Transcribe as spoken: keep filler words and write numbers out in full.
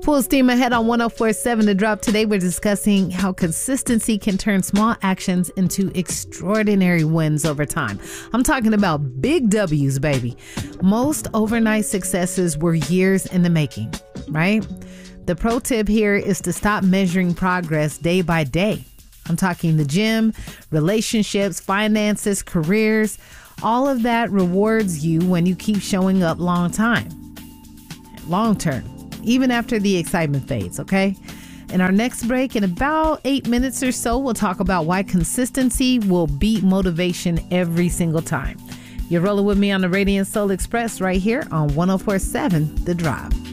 Full steam ahead on one oh four point seven The Drop. Today we're discussing how consistency can turn small actions into extraordinary wins over time. I'm talking about big W's, baby. Most overnight successes were years in the making, right? The pro tip here is to stop measuring progress day by day. I'm talking the gym, relationships, finances, careers. All of that rewards you when you keep showing up long time, long term, even after the excitement fades, okay? In our next break, in about eight minutes or so, we'll talk about why consistency will beat motivation every single time. You're rolling with me on the Radiant Soul Express right here on one oh four point seven The Drive.